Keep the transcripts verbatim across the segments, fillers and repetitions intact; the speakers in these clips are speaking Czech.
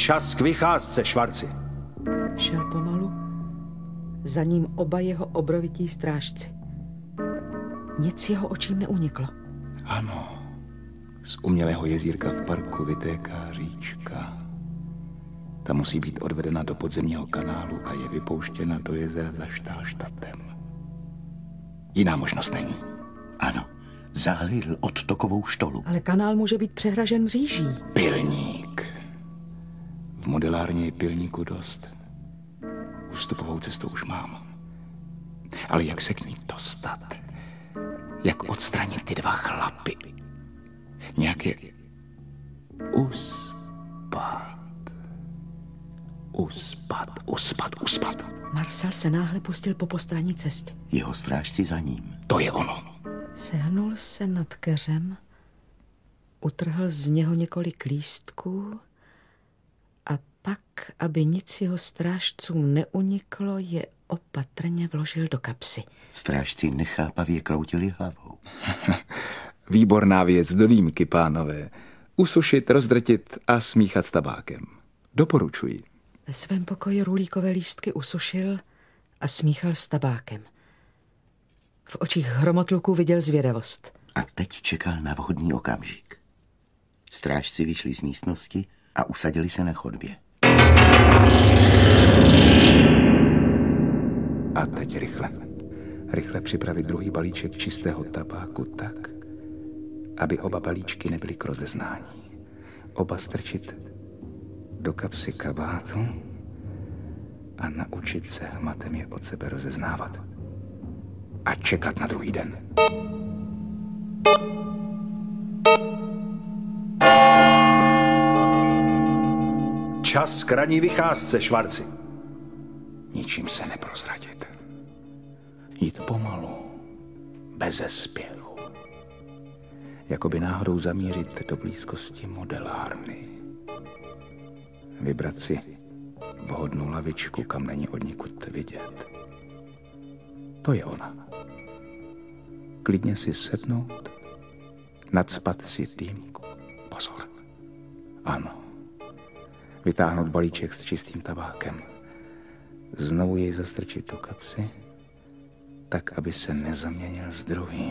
Čas k vycházce, Švarci. Šel pomalu, za ním oba jeho obrovití strážci. Nic jeho očím neuniklo. Ano, z umělého jezírka v parku vytéká říčka. Ta musí být odvedena do podzemního kanálu a je vypouštěna do jezera za Štálštatem. Jiná možnost není. Ano, zahlídl odtokovou štolu. Ale kanál může být přehražen mříží. Pilník. V modelárně je pilníku dost. Ústupovou cestu už mám. Ale jak se k ní dostat? Jak odstranit ty dva chlapy? Nějak je uspat. Uspat, uspat, uspat. Marcel se náhle pustil po postranní cestě. Jeho strážci za ním. To je ono. Sehnul se nad keřem, utrhl z něho několik lístků a pak, aby nic jeho strážcům neuniklo, je opatrně vložil do kapsy. Strážci nechápavě kroutili hlavou. Výborná věc do dýmky, pánové. Usušit, rozdrtit a smíchat s tabákem. Doporučuji. Ve svém pokoji rulíkové lístky usušil a smíchal s tabákem. V očích hromotluků viděl zvědavost. A teď čekal na vhodný okamžik. Strážci vyšli z místnosti a usadili se na chodbě. A teď rychle. Rychle připravit druhý balíček čistého tabáku tak, aby oba balíčky nebyly k rozeznání. Oba strčit do kapsy kabátu a naučit se hmatem je od sebe rozeznávat. A čekat na druhý den. Čas k ranní vycházce, Švarci. Ničím se neprozradit. Jít pomalu, beze spěchu. Jakoby náhodou zamířit do blízkosti modelárny. Vybrat si vhodnou lavičku, kam není odnikud vidět. To je ona. Klidně si sednout, nacpat si dýmku. Pozor. Ano. Vytáhnout balíček s čistým tabákem. Znovu jej zastrčit do kapsy, tak, aby se nezaměnil s druhým.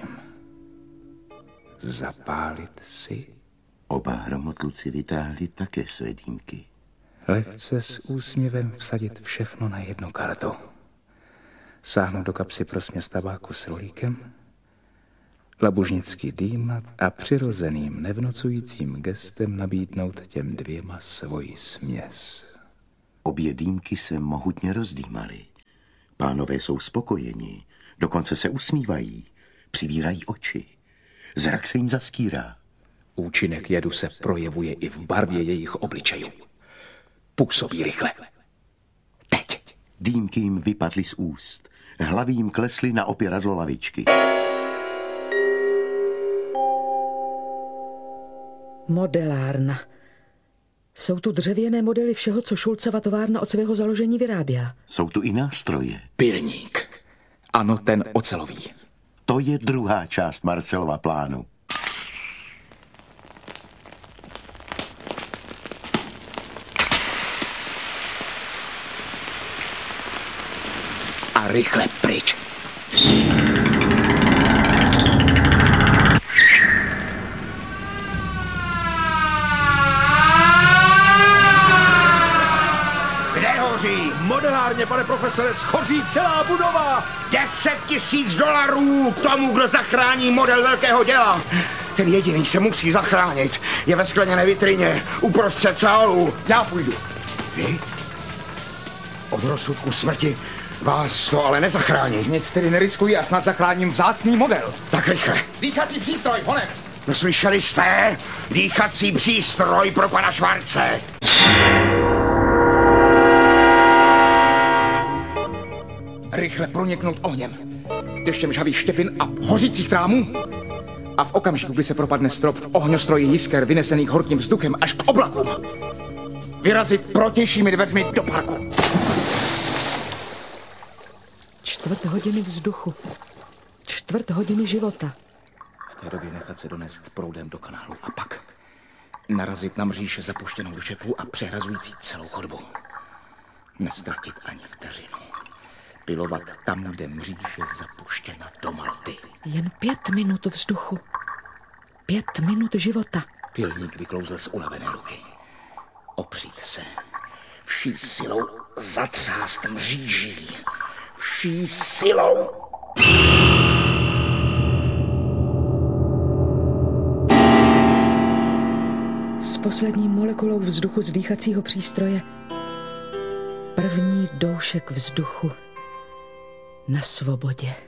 Zapálit si. Oba hromotluci vytáhli také své dýmky. Lehce s úsměvem vsadit všechno na jednu kartu. Sáhnout do kapsy pro směs tabáku s rolíkem, labužnicky dýmat a přirozeným, nevnocujícím gestem nabídnout těm dvěma svoji směs. Obě dýmky se mohutně rozdýmaly. Pánové jsou spokojeni, dokonce se usmívají, přivírají oči. Zrak se jim zastírá. Účinek jedu se projevuje i v barvě jejich obličejů. Působí rychle. Teď. Dýmky jim vypadly z úst. Hlavy jim klesly na opěradlo lavičky. Modelárna. Jsou tu dřevěné modely všeho, co Šulcova továrna od svého založení vyráběla. Jsou tu i nástroje. Pilník. Ano, ten ocelový. To je druhá část Marcelova plánu. A rychle pryč. Kde hoří? V modelárně, pane profesore, schoří celá budova. Deset tisíc dolarů k tomu, kdo zachrání model velkého děla. Ten jediný se musí zachránit. Je ve skleněné vitrině, uprostřed sálu. Já půjdu. Vy? Od rozsudku smrti vás to ale nezachrání. Nic tedy neriskuji a snad zachráním vzácný model. Tak rychle. Dýchací přístroj, honem. No slyšeli jste? Dýchací přístroj pro pana Švarce. Rychle proniknout ohněm. Deštěm žhavých štěpin a hořících trámů. A v okamžiku, kdy se propadne strop v ohňostroji jisker vynesených horkým vzduchem až k oblakům, vyrazit protějšími dveřmi do parku. Čtvrt hodiny vzduchu. Čtvrt hodiny života. V té době nechat se donést proudem do kanálu. A pak Narazit na mříž zapuštěnou do šepů a přehrazující celou chodbu. Nestratit ani vteřinu. Pilovat tam, kde mříž je zapuštěna do Malty. Jen pět minut vzduchu. Pět minut života. Pilník vyklouzl z unavené ruky. Opřít se. Vší silou zatřást mříží. Vší silou. S poslední molekulou vzduchu z dýchacího přístroje první doušek vzduchu na svobodě.